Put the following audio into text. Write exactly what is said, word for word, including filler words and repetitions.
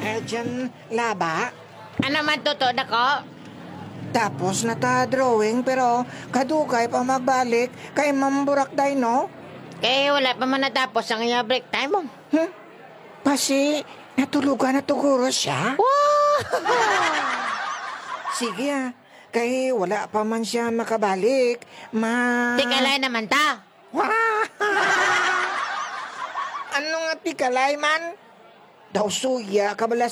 Eh, dyan, laba. Ano man totoo na ko? Tapos nata-drawing pero kadugay pa magbalik kay mamburak day no? Kaya wala pa man natapos ang iya break time mo. Hmm? Kasi natulugan na tuguro siya? Wow! Sige ah, kay wala pa man siya makabalik. Ma... Tikalay naman ta. Wah! Ano nga tikalay man? Daw suya kabala